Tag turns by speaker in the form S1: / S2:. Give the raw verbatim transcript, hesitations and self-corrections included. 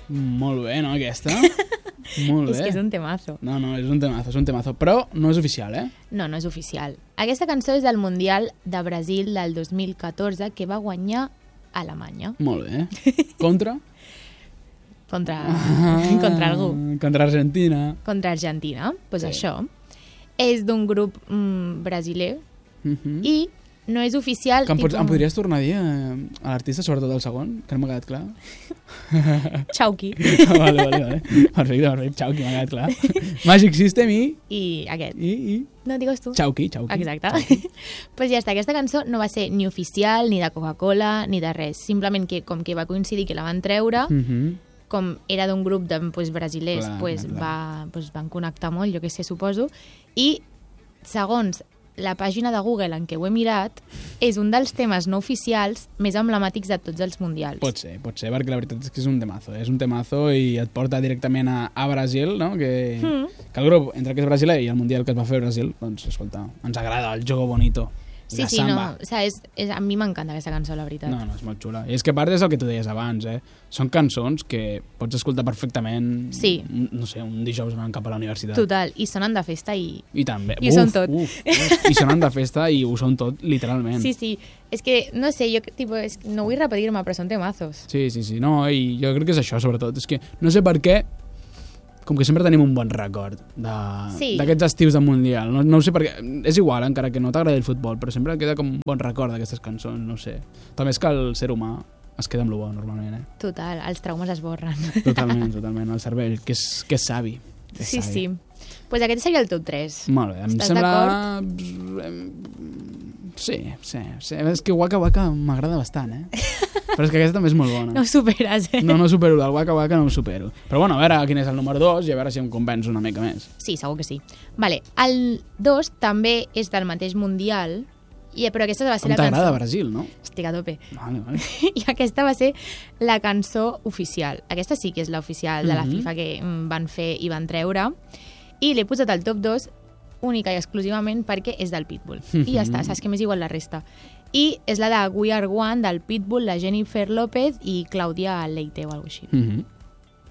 S1: Molt bé, no, aquesta? Molt bé.
S2: És que és un temazo.
S1: No, no, és un temazo, és un temazo. Però no és oficial, eh?
S2: No, no és oficial. Aquesta cançó és del Mundial de Brasil del dos mil catorze que va guanyar Alemanya.
S1: Molt bé. Contra?
S2: Contra,
S1: Ah,
S2: contra algú.
S1: Contra Argentina.
S2: Contra Argentina. Doncs pues
S1: Sí.
S2: això. És d'un grup mm, brasiler
S1: Uh -huh.
S2: i no és oficial...
S1: Que em, pots,
S2: tipus-
S1: em podries tornar a dir eh, a l'artista, sobretot el segon, que no m'ha quedat clar?
S2: Chauki.
S1: vale, vale, vale. Perfecte, perfecte. Chauki, m'ha quedat clar. Magic System i...
S2: I aquest.
S1: I, i...
S2: No, digues tu.
S1: Chauki, Chauki.
S2: Exacte. Doncs pues ja està, aquesta cançó no va ser ni oficial, ni de Coca-Cola, ni de res. Simplement que com que va coincidir que la van treure,
S1: Uh -huh.
S2: com era d'un grup de pues, brasilers,
S1: Clar,
S2: pues,
S1: clar, clar.
S2: va, pues, van connectar molt, jo què sé, suposo, i segons la pàgina de Google en què ho he mirat, és un dels temes no oficials més emblemàtics de tots els mundials.
S1: Pot ser, pot ser, perquè la veritat és que és un temazo. Eh? És un temazo i et porta directament a, a Brasil, no? Que,
S2: Mm.
S1: que el grup, entre que és brasiler i el Mundial que es va fer a Brasil, doncs, escolta, ens agrada el jogo bonito.
S2: Sí,
S1: la
S2: sí,
S1: samba.
S2: no, o sea, és, és, a mi m'encanta aquesta cançó, la veritat.
S1: No, no, és molt xula. I és que a part és el que tu deies abans, eh? Són cançons que pots escoltar perfectament,
S2: Sí.
S1: un- no sé, un dijous anant cap a la universitat.
S2: Total, i sonen de festa i...
S1: I també.
S2: I ho són tot.
S1: Uf, uf, I sonen de festa i ho són tot, literalment.
S2: Sí, sí, és que, no sé, jo tipo, és, no vull repetir-me, però són temazos.
S1: Sí, sí, sí. No, i jo crec que és això, sobretot. És que no sé per què, com que sempre tenim un bon record
S2: Sí.
S1: d'aquests estius de Mundial. No, no ho sé per què. És igual, encara que no t'agradi el futbol, però sempre queda com un bon record d'aquestes cançons, no ho sé. També és que el ser humà es queda amb lo bo, normalment, eh?
S2: Total, els traumes es borren.
S1: Totalment, totalment. El cervell, que és, que és savi. Que és
S2: Sí,
S1: savi.
S2: sí. Doncs pues aquest seria el top tres.
S1: Molt bé, em
S2: Estàs
S1: sembla... Sí, sí, sí. És que Waka Waka m'agrada bastant, eh? Però és que aquesta també és molt bona.
S2: No ho superes, eh?
S1: No, no supero el Waka Waka, no ho supero. Però bueno, a veure quin és el número dos i a veure si em convenç una mica més.
S2: Sí, segur que sí. Vale, el dos també és del mateix Mundial, i, però aquesta va ser
S1: Com
S2: la cançó...
S1: t'agrada Brasil, no?
S2: Estic a tope.
S1: Vale, vale.
S2: I aquesta va ser la cançó oficial. Aquesta sí que és l'oficial de la
S1: Mhm.
S2: FIFA que mm, van fer i van treure. I l'he posat al top dos única i exclusivament perquè és del Pitbull. I ja està, saps que m'és igual la resta. I és la de We Are One del Pitbull, la Jennifer López i Clàudia Leite o alguna cosa així.
S1: Mhm.